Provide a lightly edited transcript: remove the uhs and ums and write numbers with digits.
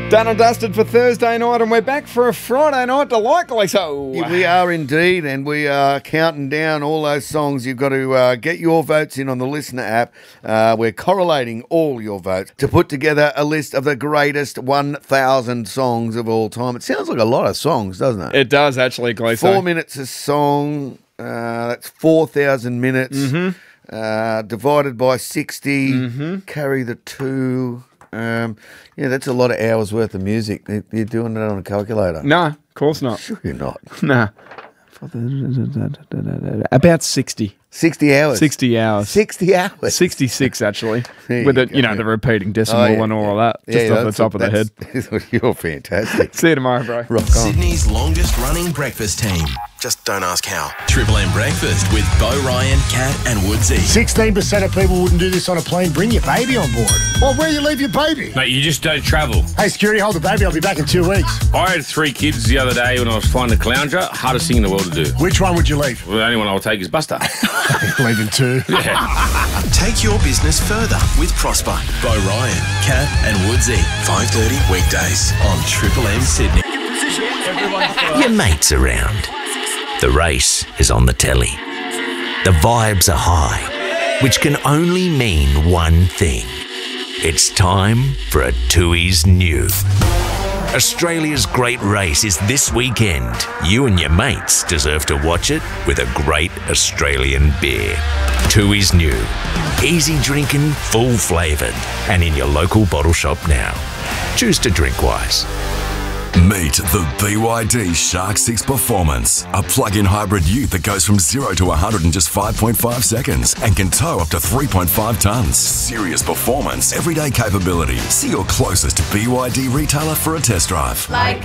Done and dusted for Thursday night, and we're back for a Friday night delightfully so. Yeah, we are indeed, and we are counting down all those songs. You've got to get your votes in on the Listener app. We're correlating all your votes to put together a list of the greatest 1,000 songs of all time. It sounds like a lot of songs, doesn't it? It does, actually, Gleeso. 4 minutes a song, that's 4,000 minutes. Divided by 60, carry the 2. Yeah, that's a lot of hours worth of music. You're doing it on a calculator. No, of course not. Sure you're not. Nah. About 60. 60 hours? 60 hours. 60 hours? 66, actually. There With you it, go. the repeating decimal and all of that. Just off the top of the head. You're fantastic. See you tomorrow, bro. Rock on. Sydney's longest running breakfast team. Just don't ask how. Triple M Breakfast with Bo Ryan, Kat and Woodsy. 16% of people wouldn't do this on a plane. Bring your baby on board. Well, where you leave your baby? Mate, you just don't travel. Hey, security, hold the baby. I'll be back in 2 weeks. I had 3 kids the other day when I was flying to Caloundra. Hardest thing in the world to do. Which one would you leave? Well, the only one I'll take is Buster. Leaving 2. Yeah. Take your business further with Prosper. Bo Ryan, Kat and Woodsy. 5:30 weekdays on Triple M Sydney. Your mates around. The race is on the telly. The vibes are high, which can only mean one thing. It's time for a Tooheys New. Australia's great race is this weekend. You and your mates deserve to watch it with a great Australian beer. Tooheys New. Easy drinking, full flavoured, and in your local bottle shop now. Choose to drink wise. Meet the BYD Shark 6 Performance, a plug-in hybrid ute that goes from 0 to 100 in just 5.5 seconds and can tow up to 3.5 tonnes. Serious performance, everyday capability. See your closest BYD retailer for a test drive. Like